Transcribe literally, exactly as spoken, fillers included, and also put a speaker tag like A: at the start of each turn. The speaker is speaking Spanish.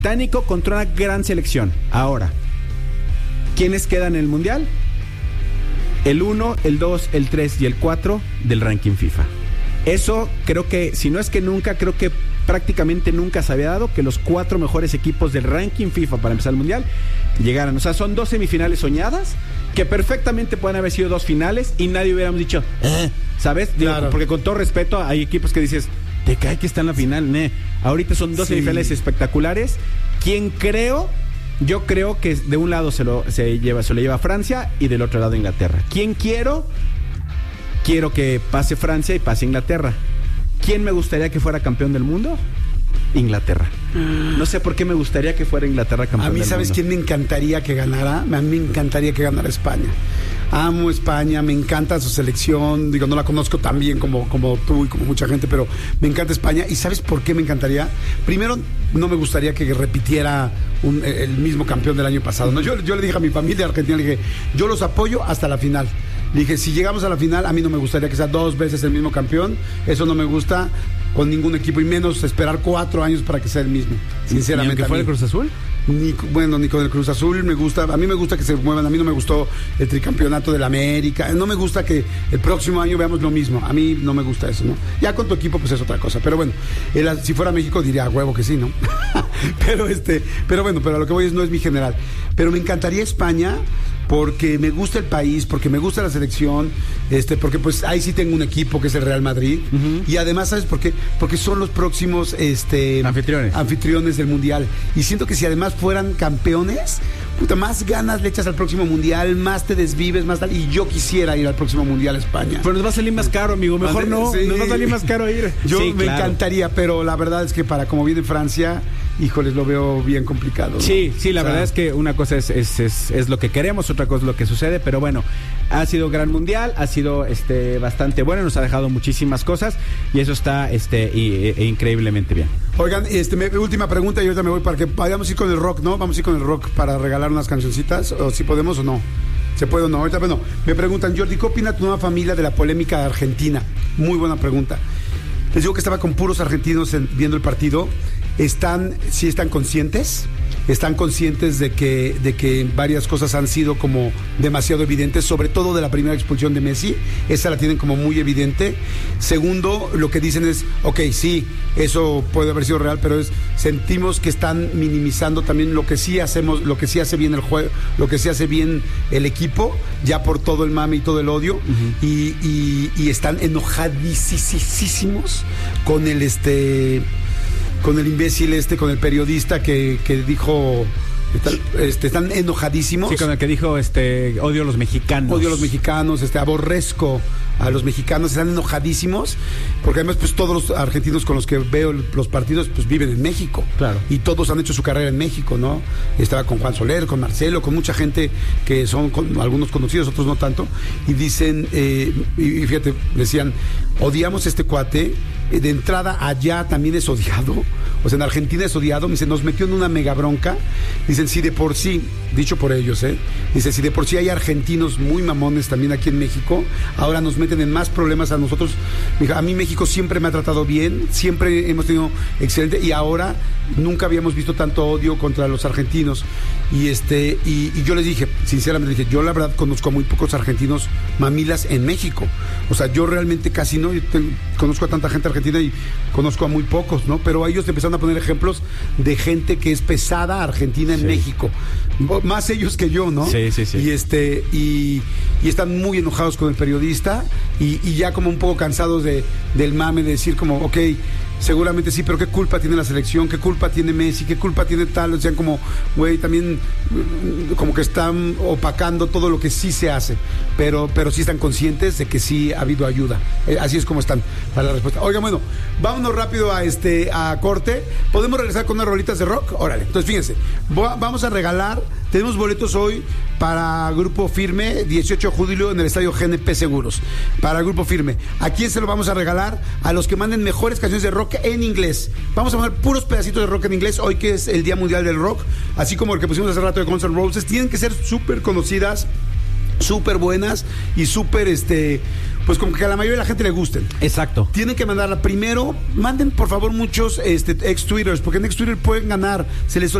A: británico contra una gran selección. Ahora, ¿quiénes quedan en el Mundial? El uno, el dos, el tres y el cuatro del ranking FIFA. Eso creo que, si no es que nunca, creo que prácticamente nunca se había dado que los cuatro mejores equipos del ranking FIFA para empezar el Mundial llegaran. O sea, son dos semifinales soñadas que perfectamente pueden haber sido dos finales y nadie hubiéramos dicho, eh, ¿sabes? Digo, claro. Porque con todo respeto hay equipos que dices, te cae que está en la final, ne. Ahorita son dos sí. semifinales espectaculares. ¿Quién creo? Yo creo que de un lado se lo, se lleva, se lo lleva Francia y del otro lado Inglaterra. ¿Quién quiero? Quiero que pase Francia y pase Inglaterra. ¿Quién me gustaría que fuera campeón del mundo? Inglaterra. No sé por qué me gustaría que fuera Inglaterra campeón del mundo.
B: A mí, ¿sabes quién me encantaría que ganara? A mí me encantaría que ganara España. Amo España, me encanta su selección. Digo, no la conozco tan bien como, como tú y como mucha gente, pero me encanta España. ¿Y sabes por qué me encantaría? Primero, no me gustaría que repitiera un, el mismo campeón del año pasado, ¿no? Yo, yo le dije a mi familia argentina, le dije, yo los apoyo hasta la final. Le dije, si llegamos a la final, a mí no me gustaría que sea dos veces el mismo campeón. Eso no me gusta con ningún equipo, y menos esperar cuatro años para que sea el mismo. Sinceramente.
A: ¿Ni aunque fuera el Cruz Azul?
B: Ni, bueno, ni con el Cruz Azul me gusta. A mí me gusta que se muevan. A mí no me gustó el tricampeonato de la América. No me gusta que el próximo año veamos lo mismo. A mí no me gusta eso, ¿no? Ya con tu equipo pues es otra cosa. Pero bueno, el, si fuera México diría a huevo que sí, ¿no? pero este, pero bueno, pero a lo que voy es no es mi general. Pero me encantaría España porque me gusta el país, porque me gusta la selección, este, porque pues ahí sí tengo un equipo que es el Real Madrid. Uh-huh. Y además, ¿sabes por qué? Porque son los próximos este,
A: anfitriones.
B: anfitriones del Mundial. Y siento que si además fueran campeones, puta, más ganas le echas al próximo Mundial, más te desvives, más tal. Y yo quisiera ir al próximo Mundial a España.
A: Pero nos va a salir más caro, amigo. Mejor no, sí. Nos va a salir más caro ir.
B: Yo
A: sí,
B: me
A: claro.
B: encantaría, pero la verdad es que para como viene Francia, híjoles, lo veo bien complicado, ¿no?
A: Sí, sí, la
B: o sea,
A: verdad es que una cosa es, es, es, es lo que queremos, otra cosa es lo que sucede, pero bueno, ha sido gran mundial, ha sido este bastante bueno, nos ha dejado muchísimas cosas y eso está este y, e, increíblemente bien.
B: Oigan, este, me, última pregunta y ahorita me voy para que vayamos a ir con el rock, ¿no? Vamos a ir con el rock para regalar unas cancioncitas, o si podemos o no. ¿Se puede o no? Ahorita, bueno, me preguntan, Jordi, ¿qué opina tu nueva familia de la polémica de Argentina? Muy buena pregunta. Les digo que estaba con puros argentinos en, viendo el partido. Están, sí están conscientes, están conscientes de que, de que varias cosas han sido como demasiado evidentes, sobre todo de la primera expulsión de Messi, esa la tienen como muy evidente. Segundo, lo que dicen es, ok, sí, eso puede haber sido real, pero es, sentimos que están minimizando también lo que sí hacemos, lo que sí hace bien el juego, lo que sí hace bien el equipo, ya por todo el mame y todo el odio, uh-huh. y, y, y están enojadísimos con el este con el imbécil este, con el periodista que, que dijo, están, este, están enojadísimos.
A: Sí, con el que dijo, este, odio a los mexicanos.
B: Odio a los mexicanos, este, aborrezco a los mexicanos, están enojadísimos, porque además pues todos los argentinos con los que veo los partidos pues viven en México.
A: Claro.
B: Y todos han hecho su carrera en México, ¿no? Estaba con Juan Soler, con Marcelo, con mucha gente que son con, algunos conocidos, otros no tanto, y dicen, eh, y, y fíjate, decían, odiamos a este cuate, eh, de entrada allá también es odiado, o sea, en Argentina es odiado, me dicen, nos metió en una mega bronca, dicen, si de por sí, dicho por ellos, ¿eh? Dice, si de por sí hay argentinos muy mamones también aquí en México, ahora nos meten en más problemas a nosotros. A mí México siempre me ha tratado bien, siempre hemos tenido excelente, y ahora nunca habíamos visto tanto odio contra los argentinos. Y este y, y yo les dije, sinceramente dije, yo la verdad conozco a muy pocos argentinos mamilas en México. O sea, yo realmente casi no, yo tengo, conozco a tanta gente argentina y conozco a muy pocos, ¿no? Pero ellos empezaron a poner ejemplos de gente que es pesada argentina en sí. México. Más ellos que yo, ¿no?
A: Sí, sí, sí.
B: Y este, y, y están muy enojados con el periodista y, y ya como un poco cansados de, del mame, de decir como, ok, seguramente sí, pero ¿qué culpa tiene la selección? ¿Qué culpa tiene Messi? ¿Qué culpa tiene tal? O sea, como, güey, también como que están opacando todo lo que sí se hace, pero, pero sí están conscientes de que sí ha habido ayuda. Eh, así es como están para la respuesta. Oigan, bueno, vámonos rápido a este a corte. ¿Podemos regresar con unas rolitas de rock? Órale, entonces fíjense, vamos a regalar, tenemos boletos hoy para Grupo Firme, dieciocho de julio en el estadio G N P Seguros. Para Grupo Firme. ¿A quién se lo vamos a regalar? A los que manden mejores canciones de rock en inglés. Vamos a poner puros pedacitos de rock en inglés hoy que es el Día Mundial del Rock, así como el que pusimos hace rato de Guns N' Roses. Tienen que ser súper conocidas súper buenas y súper, este, pues como que a la mayoría de la gente le gusten.
A: Exacto.
B: Tienen que mandarla primero. Manden, por favor, muchos este, ex-Twitters, porque en ex-Twitter pueden ganar. Se les